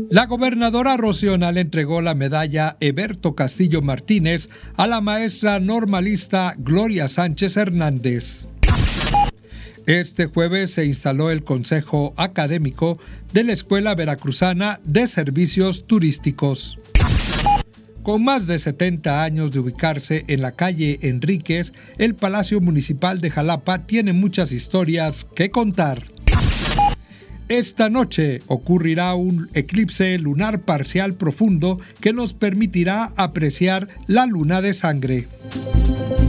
La gobernadora Rocío le entregó la medalla Eberto Castillo Martínez a la maestra normalista Gloria Sánchez Hernández. Este jueves se instaló el Consejo Académico de la Escuela Veracruzana de Servicios Turísticos. Con más de 70 años de ubicarse en la calle Enríquez, el Palacio Municipal de Jalapa tiene muchas historias que contar. Esta noche ocurrirá un eclipse lunar parcial profundo que nos permitirá apreciar la luna de sangre.